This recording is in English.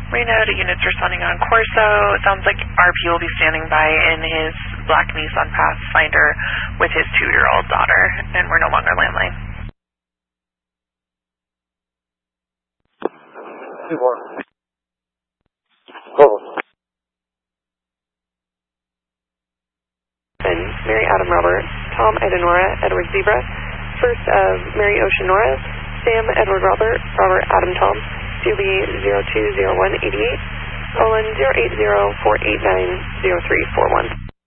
Reno to units responding on Corso. It sounds like RP will be standing by in his black Nissan Pathfinder with his 2-year-old daughter, and we're no longer landline. 2-1. Hold. And Mary Adam Robert, Tom Edenora, Edward Zebra, first of Mary Ocean Norris, Sam Edward Robert, Robert Adam Tom, COB 020188, colon 080-489-0341.